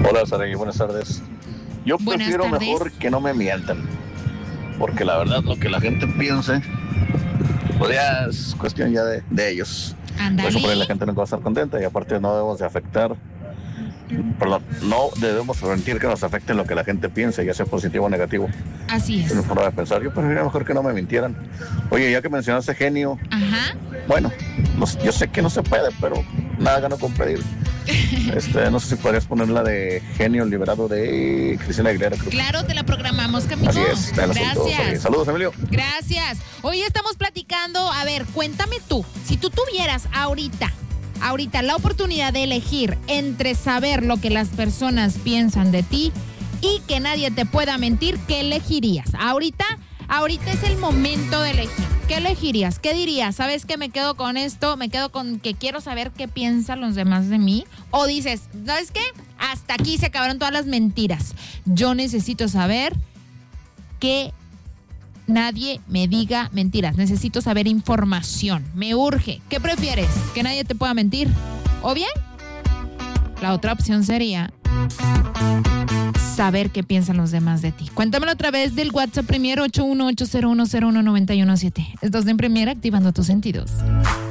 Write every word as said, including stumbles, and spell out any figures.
Hola, Saray, buenas tardes. Yo Buenas prefiero tardes. mejor que no me mientan, porque la verdad lo que la gente piense, pues ya es cuestión ya de, de ellos. Por eso por ahí la Ándale. gente nunca va a estar contenta y aparte no debemos de afectar, perdón, no debemos permitir que nos afecte lo que la gente piense, ya sea positivo o negativo. Así Es es. mi forma de pensar. Yo preferiría mejor que no me mintieran. Oye, ya que mencionaste genio, Ajá. bueno, no sé- yo sé que no se puede, pero nada gano con pedir. Este, no sé si podrías poner la de Genio Liberado de Cristina Aguilera, creo. Claro, te la programamos, Camilo. Así es, está el asunto. Gracias. Saludos, Emilio. Gracias. Hoy estamos platicando, a ver, cuéntame tú, si tú tuvieras ahorita, ahorita la oportunidad de elegir entre saber lo que las personas piensan de ti y que nadie te pueda mentir, ¿qué elegirías? Ahorita, ahorita es el momento de elegir. ¿Qué elegirías? ¿Qué dirías? ¿Sabes que me quedo con esto? ¿Me quedo con que quiero saber qué piensan los demás de mí? O dices, ¿sabes qué? Hasta aquí se acabaron todas las mentiras. Yo necesito saber que nadie me diga mentiras. Necesito saber información. Me urge. ¿Qué prefieres? ¿Que nadie te pueda mentir? ¿O bien? La otra opción sería saber qué piensan los demás de ti. Cuéntamelo a través del WhatsApp Premier ocho uno ocho cero uno cero uno nueve uno siete. Estás en Premier activando tus sentidos.